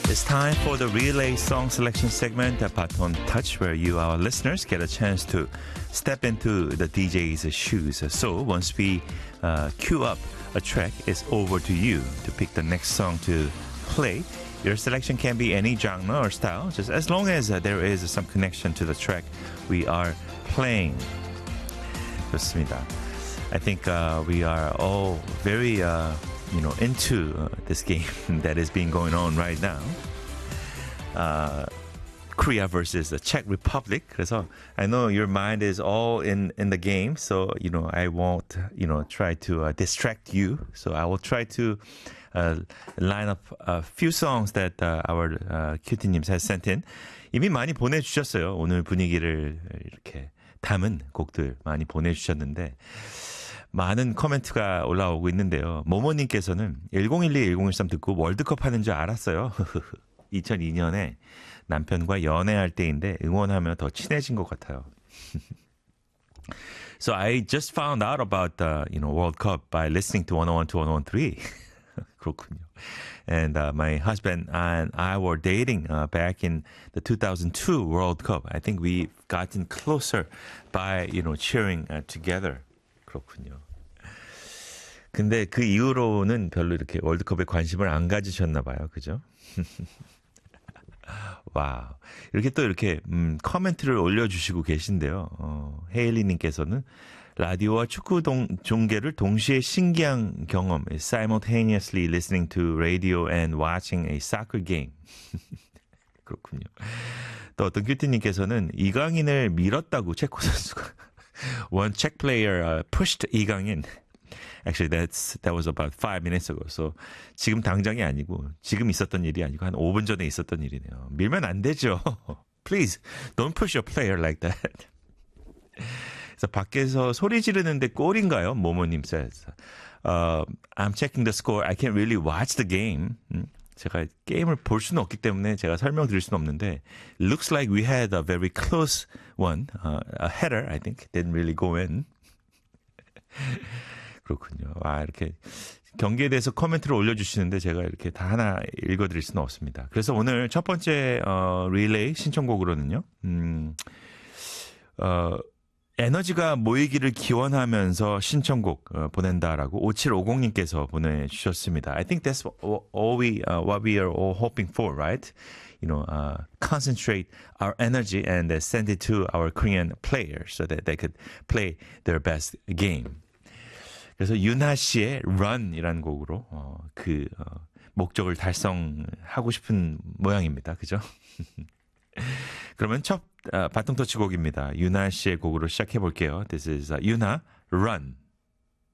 It's time for the Relay Song Selection segment at Baton Touch, where you, our listeners, get a chance to step into the DJ's shoes. So once we queue up a track, it's over to you to pick the next song to play. Your selection can be any genre or style, just as long as there is some connection to the track we are playing. 좋습니다. I think we are all very into this game that is being going on right now. Korea versus the Czech Republic. 그래서 I know your mind is all in the game, so I won't try to distract you. So I will try to line up a few songs that our 큐티님 has sent in. 이미 많이 보내주셨어요. 오늘 분위기를 이렇게 담은 곡들 많이 보내주셨는데 많은 코멘트가 올라오고 있는데요. 모모님께서는 1012, 1013 듣고 월드컵 하는 줄 알았어요. 2002년에 남편과 연애할 때인데 응원하며 더 친해진 것 같아요. So I just found out about the World Cup by listening to 101 to 113. 그렇군요. And my husband and I were dating back in the 2002 World Cup. I think we've gotten closer by cheering together. 그렇군요. 근데 그 이후로는 별로 이렇게 월드컵에 관심을 안 가지셨나 봐요. 그죠? 와우. 이렇게 또 이렇게 커멘트를 올려주시고 계신데요. 헤일리님께서는 라디오와 축구 중계를 동시에 신기한 경험. Simultaneously listening to radio and watching a soccer game. 그렇군요. 또 어떤 큐티님께서는 이강인을 밀었다고 체코 선수가. One Czech player pushed 이강인. Actually, that was about 5 minutes ago. So 지금 당장이 아니고 지금 있었던 일이 아니고 한 5분 전에 있었던 일이네요. 밀면 안 되죠. Please, don't push your player like that. 그래서 밖에서 소리 지르는데 골인가요? 모모님 says. I'm checking the score. I can't really watch the game. 제가 게임을 볼 수는 없기 때문에 제가 설명드릴 수는 없는데 looks like we had a very close one. A header, I think. Didn't really go in. 그렇군요. 이렇게 경기에 대해서 코멘트를 올려주시는데 제가 이렇게 다 하나 읽어드릴 수는 없습니다. 그래서 오늘 첫 번째 릴레이 신청곡으로는요. 에너지가 모이기를 기원하면서 신청곡 보낸다라고 5750님께서 보내주셨습니다. I think that's what we are all hoping for, right? Concentrate our energy and send it to our Korean players so that they could play their best game. 그래서 윤하 씨의 Run이라는 곡으로 목적을 달성하고 싶은 모양입니다. 그죠? 그러면 첫 바통터치 곡입니다. 윤하 씨의 곡으로 시작해 볼게요. This is 윤하 Run.